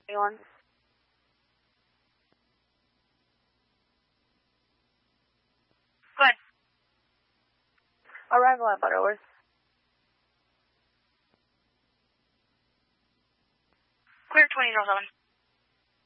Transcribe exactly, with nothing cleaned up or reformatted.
Anyone? Good. Arrival at Butterworth. Clear twenty oh seven.